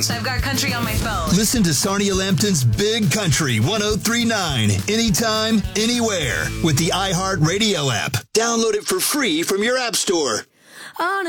couch. I've got country on my phone. Listen to Sarnia Lambton's Big Country 103.9 anytime, anywhere with the iHeartRadio app. Download it for free from your app store. On